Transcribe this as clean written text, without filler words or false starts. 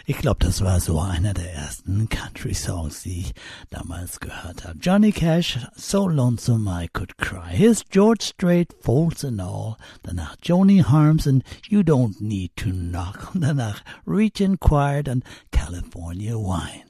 Ich glaube, das war so einer der ersten Country-Songs, die ich damals gehört habe. Johnny Cash, So Lonesome I Could Cry. Here's George Strait, Faults and All. Danach Joni Harms and You Don't Need to Knock. Und danach Reach Inquired und California Wine.